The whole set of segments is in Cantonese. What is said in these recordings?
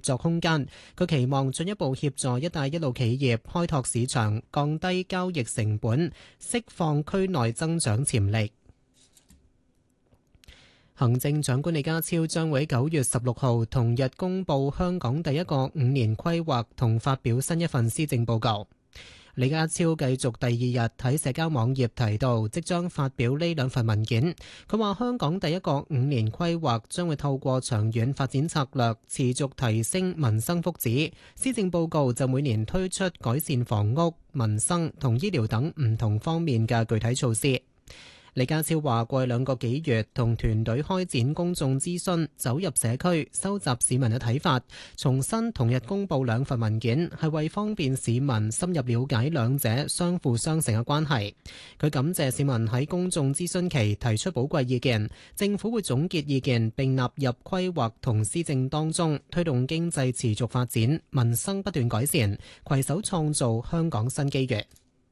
作空間。佢期望進一步協助一帶一路企業開拓市場，降低交易成本，釋放區內增長潛力。行政長官李家超將會喺9月16號同日公布香港第一個5年規劃同發表新一份施政報告。李家超繼續第二日喺社交網頁提到，即將發表呢兩份文件。佢話香港第一個5年規劃將會透過長遠發展策略，持續提升民生福祉。施政報告就每年推出改善房屋、民生同醫療等唔同方面嘅具體措施。李家超話：過去2個幾月，同團隊開展公眾諮詢，走入社區，收集市民嘅睇法，重新同日公佈兩份文件，係為方便市民深入了解兩者相輔相成嘅關係。佢感謝市民喺公眾諮詢期提出寶貴意見，政府會總結意見並納入規劃同施政當中，推動經濟持續發展，民生不斷改善，攜手創造香港新機遇。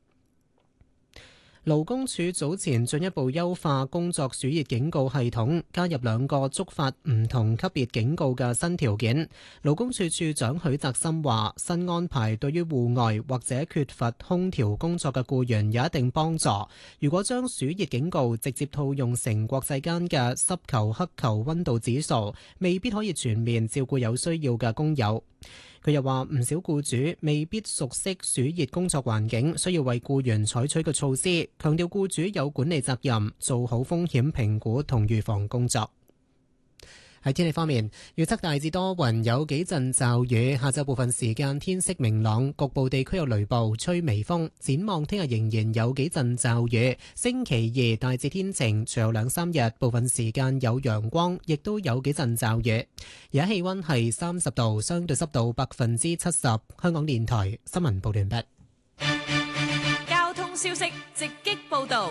勞工處早前進一步優化工作暑熱警告系統，加入2個觸發唔同級別警告嘅新條件。勞工處處長許澤森話：新安排對於戶外或者缺乏空調工作嘅僱員有一定幫助。如果將暑熱警告直接套用成國際間嘅濕球黑球溫度指數，未必可以全面照顧有需要嘅工友。佢又話：唔少僱主未必熟悉暑熱工作環境，需要為僱員採取嘅措施。強調僱主有管理責任，做好風險評估同預防工作。喺天氣方面，預測大致多雲，有幾陣驟雨。下晝部分時間天色明朗，局部地區有雷暴，吹微風。展望聽日仍然有幾陣驟雨。星期2大致天晴，隨後2-3日部分時間有陽光，亦都有幾陣驟雨。而家氣溫係30度，相對濕度70%。香港電台新聞報道完畢。 交通消息直擊報道。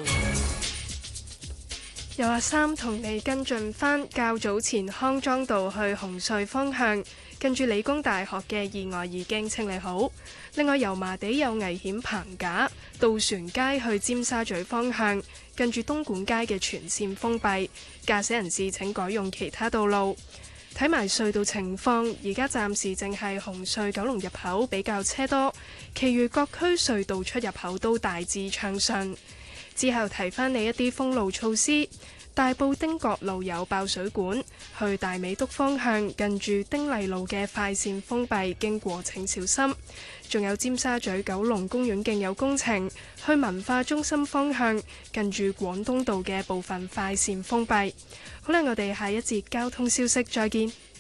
有阿三同你跟進返較早前康莊道去紅隧方向，近住理工大學嘅意外已經清理好。另外油麻地有危險棚架，渡船街去尖沙咀方向，近住東莞街嘅全線封閉，駕駛人士請改用其他道路。睇埋隧道情況，而家暫時淨係紅隧九龍入口比較車多，其餘各區隧道出入口都大致暢順。之後提返你一啲封路措施，大埔汀角路有爆水管，去大美督方向近住丁麗路嘅快線封閉，經過請小心。仲有尖沙咀九龍公園徑有工程，去文化中心方向近住廣東道嘅部分快線封閉。好啦，我哋下一節交通消息再見。